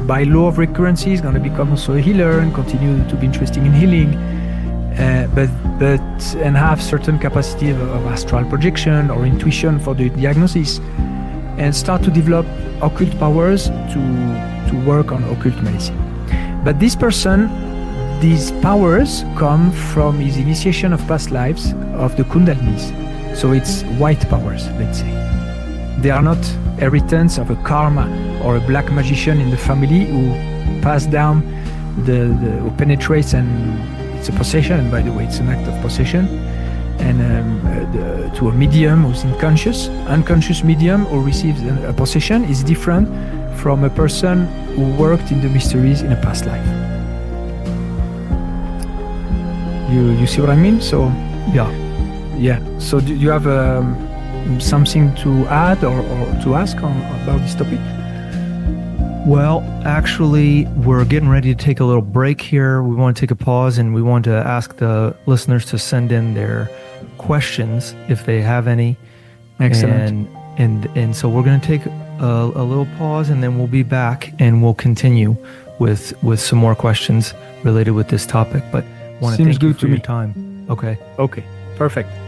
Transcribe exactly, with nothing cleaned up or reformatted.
by law of recurrency is going to become also a healer and continue to be interested in healing, uh, but but and have certain capacity of, of astral projection or intuition for the diagnosis, and start to develop occult powers to to work on occult medicine. But this person, these powers come from his initiation of past lives of the Kundalinis. So it's white powers, let's say. They are not inheritance of a karma or a black magician in the family who pass down the, the who penetrates, and it's a possession, and by the way, it's an act of possession, and um, uh, the, to a medium who's unconscious. Unconscious medium who receives a, a possession is different from a person who worked in the mysteries in a past life. You you see what I mean? So yeah, yeah. So do you have um, something to add or, or to ask on about this topic? Well, actually, we're getting ready to take a little break here. We want to take a pause, and we want to ask the listeners to send in their questions if they have any. Excellent. And and, and so we're going to take a, a little pause, and then we'll be back, and we'll continue with with some more questions related with this topic. But I want to Seems thank you good for to your me. time. Okay. Okay, perfect.